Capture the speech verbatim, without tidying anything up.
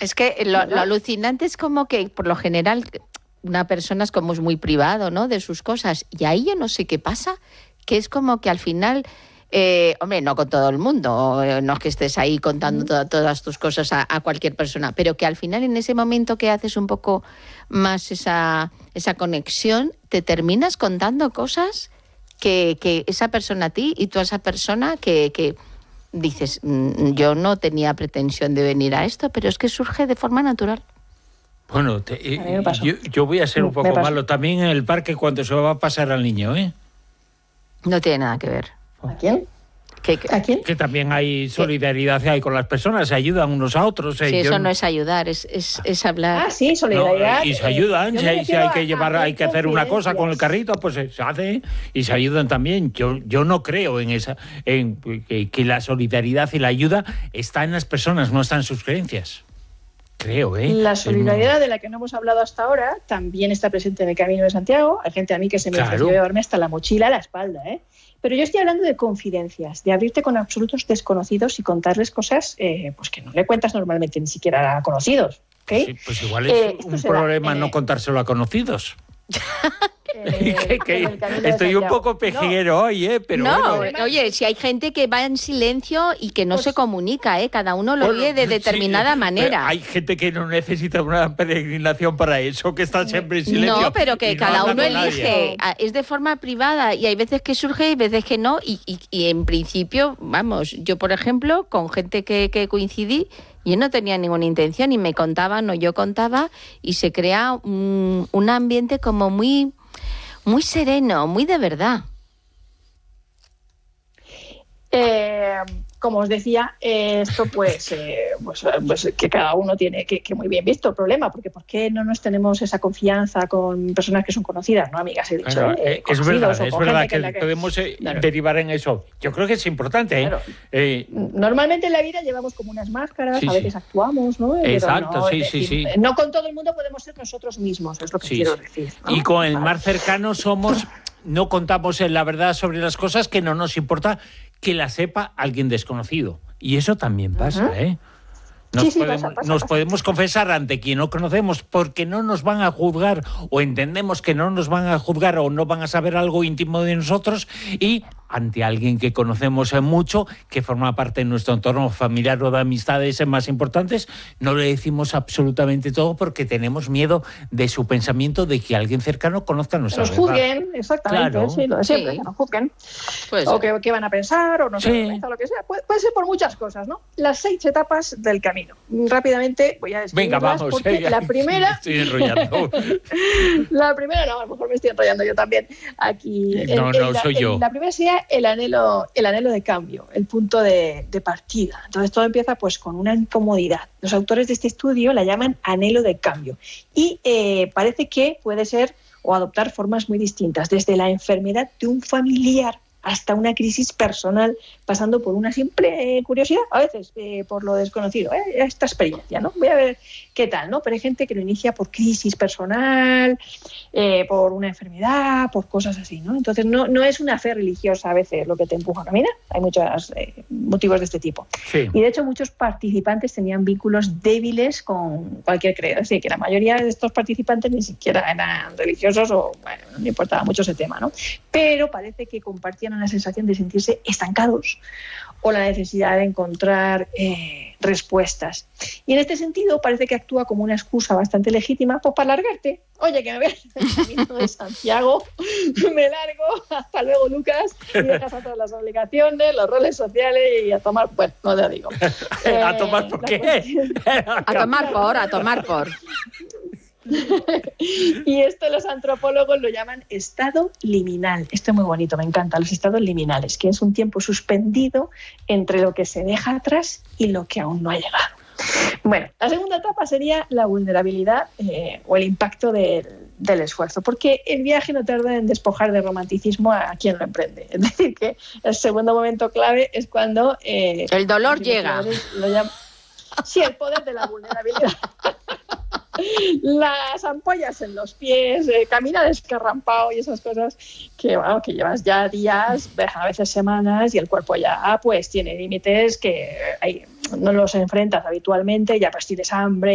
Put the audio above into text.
Es que lo, lo alucinante es como que, por lo general, una persona es como es muy privado, ¿no?, de sus cosas. Y ahí yo no sé qué pasa, que es como que al final... Eh, hombre, no con todo el mundo, no es que estés ahí contando to- todas tus cosas a, a cualquier persona, pero que al final en ese momento que haces un poco más esa, esa conexión, te terminas contando cosas que, que esa persona a ti y tú a esa persona que, que dices, yo no tenía pretensión de venir a esto, pero es que surge de forma natural. Bueno, te, eh, yo, yo voy a ser un poco malo también en el parque cuando se va a pasar al niño, ¿eh? No tiene nada que ver. ¿A quién? Que, ¿A quién? Que también hay solidaridad hay con las personas, se ayudan unos a otros. Sí, eh, eso yo... no es ayudar, es, es, es hablar. Ah, sí, solidaridad. No, y se ayudan, eh, si, hay, si hay que llevar, a hay que hacer una cosa con el carrito, pues se hace y se ayudan también. Yo, yo no creo en esa, en que, que la solidaridad y la ayuda está en las personas, no está en sus creencias. Creo, ¿eh? La solidaridad de la que no hemos hablado hasta ahora también está presente en el Camino de Santiago. Hay gente a mí que se me Claro. ofreció llevarme hasta la mochila a la espalda, ¿eh? Pero yo estoy hablando de confidencias, de abrirte con absolutos desconocidos y contarles cosas eh, pues que no le cuentas normalmente ni siquiera a conocidos, ¿okay? Sí, pues igual es Eh, un esto se da, problema eh, no contárselo a conocidos. eh, que, que en el Camino de estoy un Santiago. poco pejiguero hoy, ¿eh? Pero no, bueno. oye, si hay gente que va en silencio y que no Pues, se comunica, ¿eh? Cada uno lo Bueno, oye de sí, determinada pero manera. hay gente que no necesita una peregrinación para eso, que está siempre en silencio. No, pero que y no cada habla uno con nadie. elige. Ah, Es de forma privada y hay veces que surge y veces que no. Y, y, y en principio, vamos, yo por ejemplo, con gente que, que coincidí, yo no tenía ninguna intención y me contaban o yo contaba y se crea un, un ambiente como muy, muy sereno, muy de verdad. Eh, como os decía, eh, esto pues, eh, pues, pues que cada uno tiene que, que muy bien visto el problema, porque ¿por qué no nos tenemos esa confianza con personas que son conocidas, no amigas, he dicho? Claro, eh, es verdad, es verdad que, que, que podemos eh, claro. derivar en eso. Yo creo que es importante, ¿eh? Claro. eh Normalmente en la vida llevamos como unas máscaras, Sí, a veces sí. actuamos, ¿no? Pero Exacto, no, sí, es sí, decir, sí. No con todo el mundo podemos ser nosotros mismos, es lo que Sí, quiero sí. decir, ¿no? Y con el Vale. más cercano somos, no contamos en la verdad sobre las cosas que no nos importa que la sepa alguien desconocido. Y eso también pasa, Ajá. ¿eh? Nos, Sí, sí, podemos, pasa, pasa, nos pasa. podemos confesar ante quien no conocemos porque no nos van a juzgar o entendemos que no nos van a juzgar o no van a saber algo íntimo de nosotros, y ante alguien que conocemos mucho, que forma parte de nuestro entorno familiar o de amistades más importantes, no le decimos absolutamente todo porque tenemos miedo de su pensamiento, de que alguien cercano conozca nuestra Nos verdad. juzguen, exactamente, Claro. sí, lo de siempre, Sí. que nos juzguen. Pues, O que, que van a pensar, o no sé, Sí. vergüenza, lo que sea. Puede, puede ser por muchas cosas, ¿no? Las seis etapas del camino. Rápidamente voy a Venga, describirlas vamos. porque eh, la primera... me estoy enrollando. La primera no, a lo mejor me estoy enrollando yo también aquí. No, El- el- no, la, soy el- yo. La primera sería el anhelo, el anhelo de cambio, el punto de, de partida. Entonces todo empieza pues con una incomodidad. Los autores de este estudio la llaman anhelo de cambio y eh, parece que puede ser o adoptar formas muy distintas, desde la enfermedad de un familiar hasta una crisis personal, pasando por una simple eh, curiosidad, a veces eh, por lo desconocido, eh, esta experiencia, ¿no? Voy a ver qué tal, ¿no? Pero hay gente que lo inicia por crisis personal, eh, por una enfermedad, por cosas así, ¿no? Entonces no, no es una fe religiosa a veces lo que te empuja a caminar, hay muchos eh, motivos de este tipo. Sí. Y de hecho muchos participantes tenían vínculos débiles con cualquier creencia, es decir, que la mayoría de estos participantes ni siquiera eran religiosos o, bueno, no le importaba mucho ese tema, ¿no? Pero parece que compartían la sensación de sentirse estancados o la necesidad de encontrar eh, respuestas. Y en este sentido parece que actúa como una excusa bastante legítima pues, para largarte. Oye, que me voy a hacer el camino de Santiago, me largo, hasta luego Lucas, y dejas atrás las obligaciones, los roles sociales y a tomar, bueno, no te digo. Eh, ¿A tomar por la qué? cuestión- a tomar por, a tomar por. Y esto los antropólogos lo llaman estado liminal. Esto es muy bonito, me encanta, los estados liminales, que es un tiempo suspendido entre lo que se deja atrás y lo que aún no ha llegado. Bueno, la segunda etapa sería la vulnerabilidad eh, o el impacto del, del esfuerzo, porque el viaje no tarda en despojar de romanticismo a, a quien lo emprende. Es decir, que el segundo momento clave es cuando... Eh, El dolor los llega. investigadores lo llaman- Sí, el poder de la vulnerabilidad. Las ampollas en los pies, eh, camina descarrampado y esas cosas que, bueno, que llevas ya días, a veces semanas, y el cuerpo ya pues tiene límites que hay, no los enfrentas habitualmente, ya pues tienes hambre,